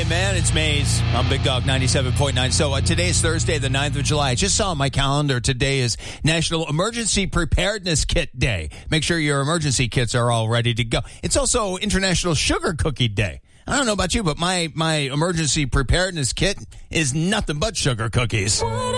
man. It's Maze on Big Dog 97.9. So today is Thursday, the 9th of July. I just saw on my calendar today is National Emergency Preparedness Kit Day. Make sure your emergency kits are all ready to go. It's also International Sugar Cookie Day. I don't know about you, but my emergency preparedness kit is nothing but sugar cookies.